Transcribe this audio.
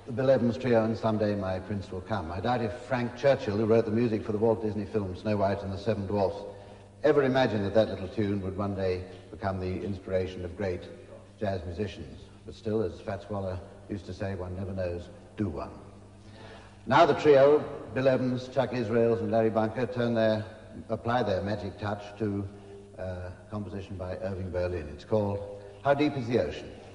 the Bill Evans Trio and Someday My Prince Will Come. I doubt if Frank Churchill, who wrote the music for the Walt Disney film Snow White and the Seven Dwarfs, ever imagined that that little tune would one day become the inspiration of great jazz musicians. But still, as Fats Waller used to say, one never knows, do one. Now the trio, Bill Evans, Chuck Israels and Larry Bunker, apply their magic touch to a composition by Irving Berlin. It's called How Deep is the Ocean?